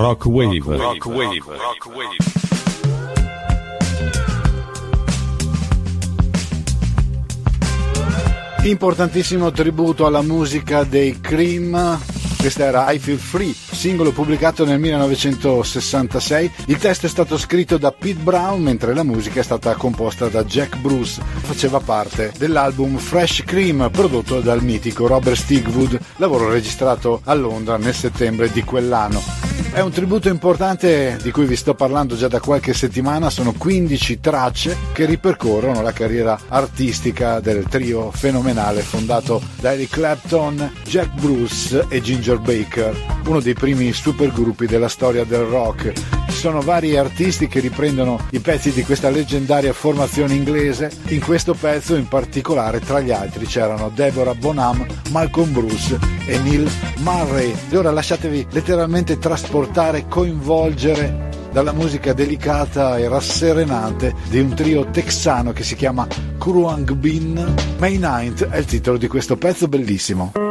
Rock Wave. Rock Wave. Rock Wave. Importantissimo tributo alla musica dei Cream. Questa era I Feel Free, singolo pubblicato nel 1966. Il testo è stato scritto da Pete Brown, mentre la musica è stata composta da Jack Bruce. Faceva parte dell'album Fresh Cream, prodotto dal mitico Robert Stigwood, lavoro registrato a Londra nel settembre di quell'anno. È un tributo importante di cui vi sto parlando già da qualche settimana. Sono 15 tracce che ripercorrono la carriera artistica del trio fenomenale fondato da Eric Clapton, Jack Bruce e Ginger Baker, uno dei primi supergruppi della storia del rock. Ci sono vari artisti che riprendono i pezzi di questa leggendaria formazione inglese. In questo pezzo in particolare, tra gli altri, c'erano Deborah Bonham, Malcolm Bruce e Neil Murray. E ora lasciatevi letteralmente trasportare, coinvolgere dalla musica delicata e rasserenante di un trio texano che si chiama Khruangbin. May 9th è il titolo di questo pezzo bellissimo.